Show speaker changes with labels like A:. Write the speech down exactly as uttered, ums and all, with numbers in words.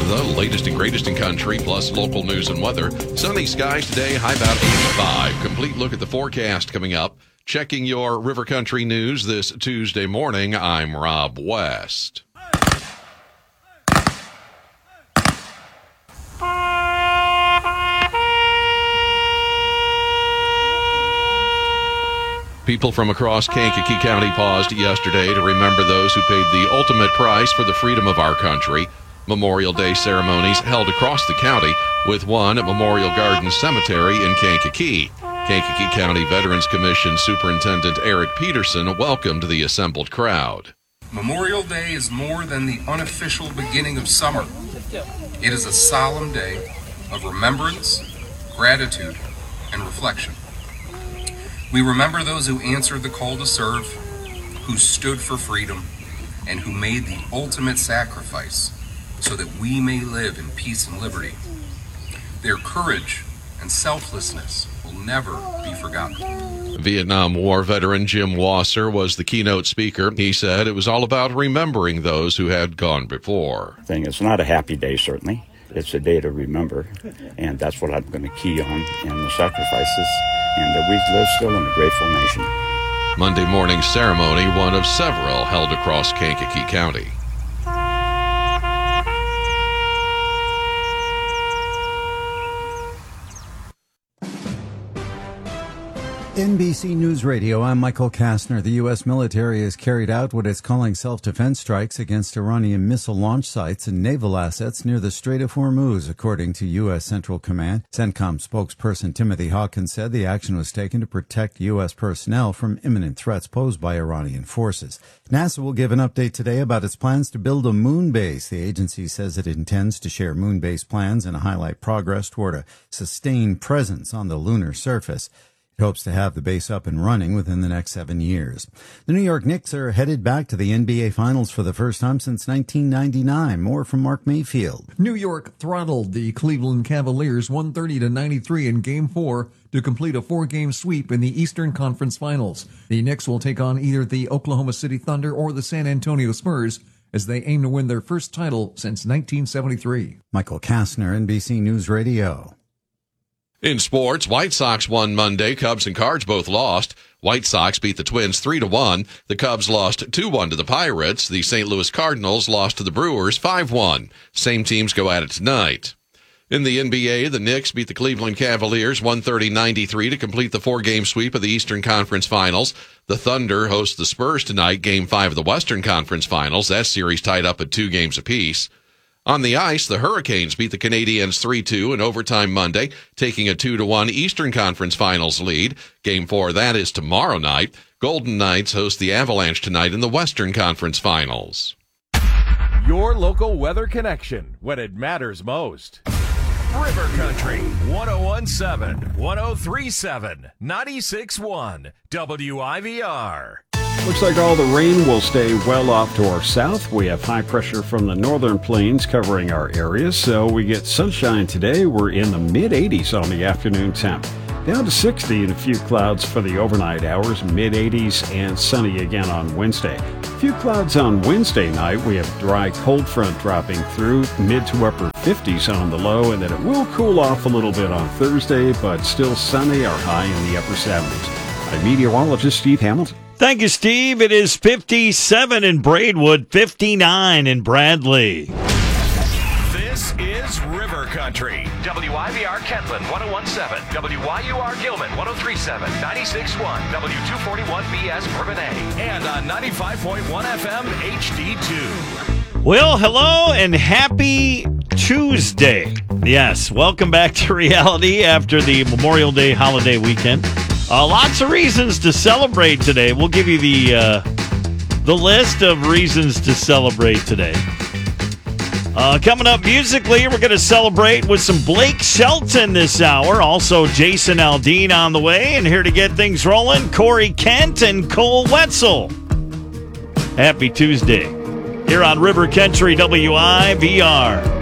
A: the latest and greatest in country, plus local news and weather. Sunny skies today, high about eighty-five. Complete look at the forecast coming up. Checking your River Country news this Tuesday morning, I'm Rob West. People from across Kankakee County paused yesterday to remember those who paid the ultimate price for the freedom of our country. Memorial Day ceremonies held across the county, with one at Memorial Gardens Cemetery in Kankakee. Kankakee County Veterans Commission Superintendent Eric Peterson welcomed the assembled crowd.
B: Memorial Day is more than the unofficial beginning of summer. It is a solemn day of remembrance, gratitude, and reflection. We remember those who answered the call to serve, who stood for freedom, and who made the ultimate sacrifice so that we may live in peace and liberty. Their courage and selflessness will never be forgotten.
A: Vietnam War veteran Jim Wasser was the keynote speaker. He said it was all about remembering those who had gone before.
C: Thing, it's not a happy day, certainly. It's a day to remember, and that's what I'm going to key on in the sacrifices, and that we live still in a grateful nation.
A: Monday morning ceremony, one of several held across Kankakee County.
D: N B C News Radio, I'm Michael Kastner. The U S military has carried out what it's calling self-defense strikes against Iranian missile launch sites and naval assets near the Strait of Hormuz, according to U S Central Command. CENTCOM spokesperson Timothy Hawkins said the action was taken to protect U S personnel from imminent threats posed by Iranian forces. NASA will give an update today about its plans to build a moon base. The agency says it intends to share moon base plans and highlight progress toward a sustained presence on the lunar surface. It hopes to have the base up and running within the next seven years. The New York Knicks are headed back to the N B A Finals for the first time since nineteen ninety-nine. More from Mark Mayfield.
E: New York throttled the Cleveland Cavaliers one thirty to ninety-three in Game four to complete a four-game sweep in the Eastern Conference Finals. The Knicks will take on either the Oklahoma City Thunder or the San Antonio Spurs as they aim to win their first title since nineteen seventy-three.
D: Michael Kastner, N B C News Radio.
A: In sports, White Sox won Monday. Cubs and Cards both lost. White Sox beat the Twins three to one. The Cubs lost two one to the Pirates. The Saint Louis Cardinals lost to the Brewers five one. Same teams go at it tonight. In the N B A, the Knicks beat the Cleveland Cavaliers one thirty to ninety-three to complete the four-game sweep of the Eastern Conference Finals. The Thunder host the Spurs tonight, Game five of the Western Conference Finals. That series tied up at two games apiece. On the ice, the Hurricanes beat the Canadiens three two in overtime Monday, taking a two to one Eastern Conference Finals lead. Game four of that is tomorrow night. Golden Knights host the Avalanche tonight in the Western Conference Finals.
F: Your local weather connection when it matters most. River Country, one oh one point seven, one oh three point seven, ninety-six point one, W I V R.
G: Looks like all the rain will stay well off to our south. We have high pressure from the northern plains covering our areas, so we get sunshine today. We're in the mid eighties on the afternoon temp. Down to sixty and a few clouds for the overnight hours, mid eighties and sunny again on Wednesday. A few clouds on Wednesday night. We have dry cold front dropping through, mid to upper fifties on the low, and then it will cool off a little bit on Thursday, but still sunny or high in the upper seventies. I'm meteorologist Steve Hamilton.
H: Thank you, Steve. It is fifty-seven in Braidwood, fifty-nine in Bradley.
F: This is River Country. W I V R Kentland, one oh one point seven. W Y U R Gilman, one oh three point seven. ninety-six point one. W two forty-one B S Bourbonnais. And on ninety-five point one F M H D two.
H: Well, hello and happy Tuesday. Yes, welcome back to reality after the Memorial Day holiday weekend. Uh, lots of reasons to celebrate today. We'll give you the uh, the list of reasons to celebrate today. Uh, coming up musically, we're going to celebrate with some Blake Shelton this hour. Also, Jason Aldean on the way. And here to get things rolling, Corey Kent and Cole Wetzel. Happy Tuesday here on River Country W I V R.